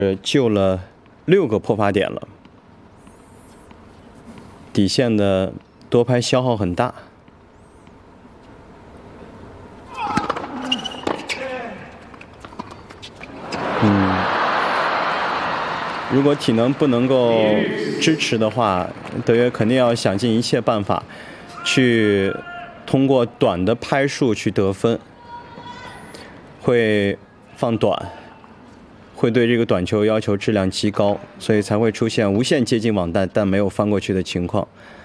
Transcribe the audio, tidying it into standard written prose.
救了6个破发点了，底线的多拍消耗很大。如果体能不能够支持的话，德约肯定要想尽一切办法，去通过短的拍数去得分，会放短。 会对这个短球要求质量极高，所以才会出现无限接近网袋但没有翻过去的情况。